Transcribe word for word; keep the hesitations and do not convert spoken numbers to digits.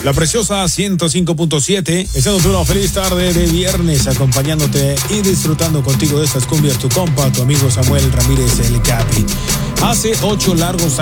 La Preciosa ciento cinco punto siete, deseándote una feliz tarde de viernes, acompañándote y disfrutando contigo de estas cumbias, tu compa, tu amigo Samuel Ramírez, el Capi. Hace ocho largos